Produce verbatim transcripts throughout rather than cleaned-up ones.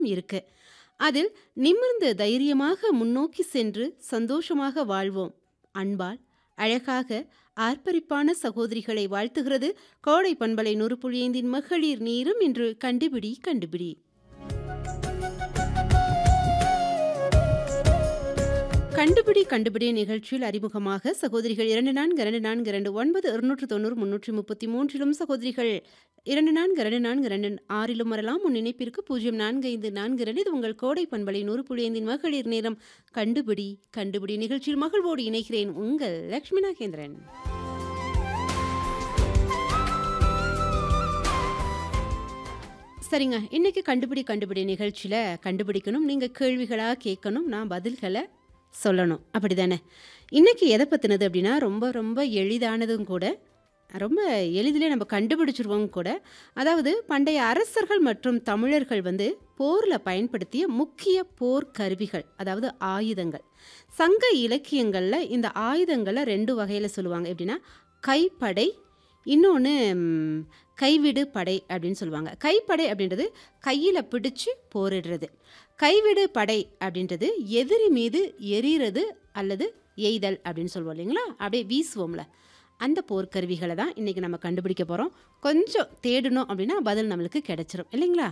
இருக்கு. அதில் நிமிர்ந்து தைரியமாக முன்னோக்கி சென்று சந்தோஷமாக வாழ்வோம். அன்பால் அழகாக ஆர்ப்பரிப்பான சகோதரிகளை வாழ்த்துகிறது கோடை பண்பலை நூறு புள்ளி ஐந்தின் மகளிர் நேரம். இன்று கண்டுபிடி கண்டுபிடி. கண்டுபிடி கண்டுபிடி நிகழ்ச்சியில் அறிமுகமாக சகோதரிகள் இரண்டு நான்கு இரண்டு நான்கு இரண்டு ஒன்பது இருநூற்று தொண்ணூறு முன்னூற்றி முப்பத்தி மூன்றிலும் சகோதரிகள் இரண்டு நான்கு இரண்டு நான்கு இரண்டு ஆறிலும் வரலாம். முன் இணைப்பிற்கு பூஜ்ஜியம் நான்கு ஐந்து நான்கு இரண்டு. இது உங்கள் கோடை பண்பலை நூறு புள்ளி ஐந்தின் மகளிர் நேரம். கண்டுபிடி கண்டுபிடி நிகழ்ச்சியில் மகிழ்வோடு இணைகிறேன் உங்கள் லக்ஷ்மி நாகேந்திரன். சரிங்க, இன்னைக்கு கண்டுபிடி கண்டுபிடி நிகழ்ச்சியில் கண்டுபிடிக்கணும், நீங்கள் கேள்விகளாக கேட்கணும், நான் பதில்களை சொல்லணும், அப்படி தானே? இன்றைக்கி எதை பற்றினது அப்படின்னா ரொம்ப ரொம்ப எளிதானதும் கூட, ரொம்ப எளிதிலே நம்ம கண்டுபிடிச்சிருவோம் கூட. அதாவது பண்டைய அரசர்கள் மற்றும் தமிழர்கள் வந்து போரில் பயன்படுத்திய முக்கிய போர் கருவிகள், அதாவது ஆயுதங்கள். சங்க இலக்கியங்களில் இந்த ஆயுதங்களை ரெண்டு வகையில் சொல்லுவாங்க. எப்படின்னா கைப்படை, இன்னொன்று கைவிடு படை அப்படின்னு சொல்லுவாங்க. கைப்படை அப்படின்றது கையில் பிடிச்சு போரிடுறது. கைவிடு படை அப்படின்றது எதிரி மீது எறிகிறது அல்லது எய்தல் அப்படின்னு சொல்லுவோம் இல்லைங்களா, அப்படியே வீசுவோம்ல, அந்த போர்க்கருவிகளை தான் இன்றைக்கி நம்ம கண்டுபிடிக்க போகிறோம். கொஞ்சம் தேடணும் அப்படின்னா பதில் நம்மளுக்கு கிடைச்சிரும் இல்லைங்களா?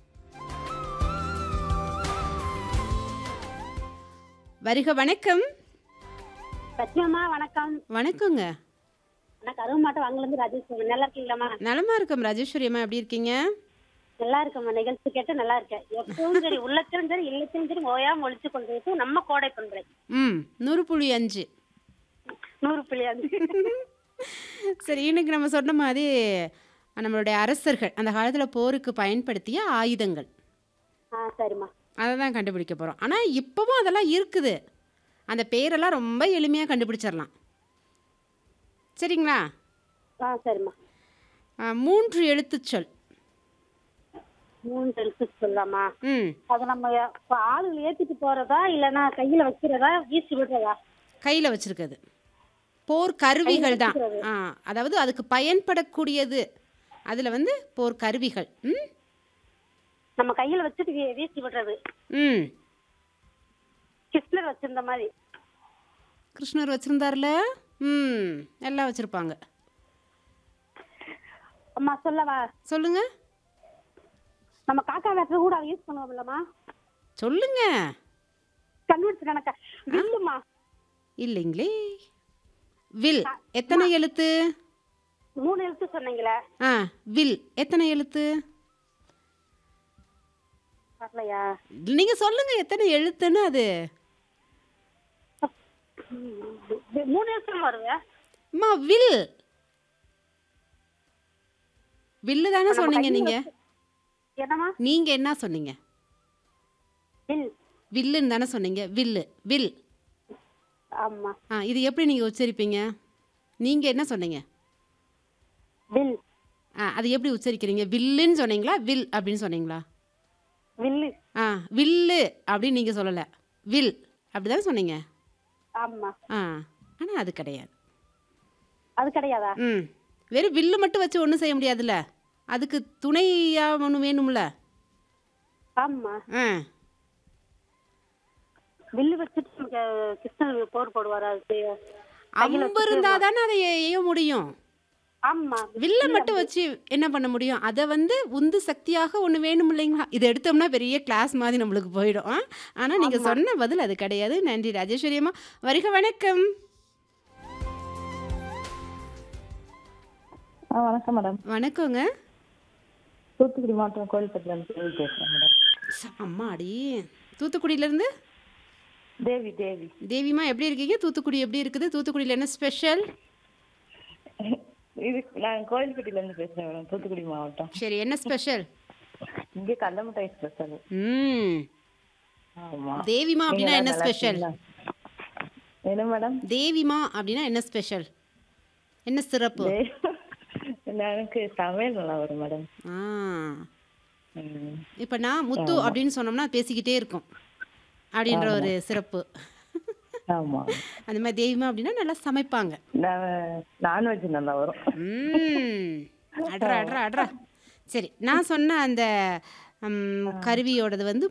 வருக. வணக்கம். வணக்கம். வணக்கங்க. கருமாட்டம் வாங்கலேருந்து ராஜேஸ்வரி. நல்லா இருக்கீங்களாம்மா? நலமா இருக்கும் ராஜேஸ்வரி அம்மா, எப்படி இருக்கீங்க? நல்லா இருக்கம்மா. நிகழ்ச்சி கேட்டு நல்லா இருக்கேன். எப்பவும் சரி, உள்ளத்திலும் சரி இல்லத்திலும் சரி ஓயாம ஒழிச்சு கொண்டு நம்ம கோடை பண்பலை ம் நூறு புள்ளி அஞ்சு நூறு புள்ளி அஞ்சு. சரி, இன்னைக்கு நம்ம சொன்ன மாதிரி நம்மளுடைய அரசர்கள் அந்த காலத்தில் போருக்கு பயன்படுத்திய ஆயுதங்கள், ஆ சரிம்மா, அதை தான் கண்டுபிடிக்க போகிறோம். ஆனால் இப்போவும் அதெல்லாம் இருக்குது. அந்த பேரெல்லாம் ரொம்ப எளிமையாக கண்டுபிடிச்சிடலாம். சரிங்களா? ஆ சரிம்மா. மூன்று எழுத்துச்சொல். மூன்று எழுத்து சொல்லாமா? ம் அது நம்ம ஆளுகளை ஏற்றிட்டு போறதா இல்லைன்னா கையில வைக்கிறதா வீசி விடுறதா? கையில் வச்சிருக்கிறது போர் கருவிகள் தான். ஆ அதாவது அதுக்கு பயன்படக்கூடியது, அதில் வந்து போர் கருவிகள். ம் நம்ம கையில வச்சுட்டு வீ- வீசி விடுறது. ம் கிருஷ்ணர் வச்சிருந்த மாதிரி. கிருஷ்ணர் வச்சுருந்தார்ல. ம் எல்லாம் வச்சுருப்பாங்க. அம்மா சொல்லவா? சொல்லுங்க நம்ம காக்கா வேட்டை கூட அதை யூஸ் பண்ணுவோம் இல்லம்மா? சொல்லுங்க. கண்ணுடிச்சு கணக்கா வில்லுமா? இல்லைங்களே. வில் எத்தனை எழுத்து? மூணு எழுத்து சொன்னீங்களே. ஆ வில் எத்தனை எழுத்து? வரலையா? நீங்கள் சொல்லுங்க எத்தனை எழுத்துன்னு. அது வி- மூணு எழுத்து வருவேன். அம்மா வில், வில்லு தானே சொன்னீங்க நீங்கள். என்னம்மா? நீங்கள் என்ன சொன்னீங்க? வில். வில்லுன்னு தானே சொன்னீங்க. வில்லு, வில். ஆமா, ஆ இது எப்படி நீங்கள் உச்சரிப்பீங்க? நீங்கள் என்ன சொன்னீங்க? வில். ஆ அது எப்படி உச்சரிக்கிறீங்க? வில்லுன்னு சொன்னீங்களா வில் அப்படின்னு சொன்னீங்களா? வில்லு. ஆ வில்லு அப்படின்னு நீங்கள் சொல்லலை, வில் அப்படி தானே சொன்னீங்க. ஆமா, ஆ ஆனால் அது கிடையாது. அது கிடையாதா? ம் வெறும் வில்லு மட்டும் வச்சு ஒன்றும் செய்ய முடியாதுல்ல, அதுக்கு துணையாக ஒன்று வேணும்ல. ஆமா, ஆ வில்லு வச்சுட்டு நமக்கு கிருஷ்ணர் போர் போடுவாரா? அது அம்பு இருந்தால் தானே அதை எய்ய முடியும். ஆமா, வில்லை மட்டும் வச்சு என்ன பண்ண முடியும்? அதை வந்து உந்து சக்தியாக ஒன்று வேணும் இல்லைங்களா? இதை எடுத்தோம்னா பெரிய கிளாஸ் மாதிரி நம்மளுக்கு போயிடும். ஆ ஆனால் நீங்கள் சொன்ன பதில் அது கிடையாது. நன்றி ராஜேஸ்வரி அம்மா. வருக. வணக்கம். ஆ வணக்கம் மேடம். வணக்கங்க. தூத்துக்குடி மாவட்டம் கோயில்பட்டிலேருந்து தேவி பேசுகிறேன் மேடம். அம்மாடி, தூத்துக்குடியிலேருந்து தேவி தேவி தேவிமா, எப்படி இருக்கீங்க? தூத்துக்குடி எப்படி இருக்குது? தூத்துக்குடியில் என்ன ஸ்பெஷல்? இது நான் கோயில்பட்டிலேருந்து பேசுகிறேன் மேடம், தூத்துக்குடி மாவட்டம். சரி, என்ன ஸ்பெஷல்? இங்கே கடல மிட்டாய் ஸ்பெஷல். ம் ஆமாம். தேவிமா அப்படின்னா என்ன ஸ்பெஷல்? என்ன மேடம்? தேவிமா அப்படின்னா என்ன ஸ்பெஷல், என்ன சிறப்பு? எனக்கு சமையல் நல்லா வரும் மேடம். ஆ ம். இப்போ நான் முத்து அப்படின்னு சொன்னோம்னா பேசிக்கிட்டே இருக்கும் அப்படின்ற ஒரு சிறப்பு. ஆமாம். அந்த மாதிரி தேவிமா அப்படின்னா நல்லா சமைப்பாங்க. நான் நான்வெஜ் நல்லா வரும். ம் அட்ரா அட்ரா அட்ரா. சரி, நான் சொன்ன அந்த ம், கருவியோடது வந்து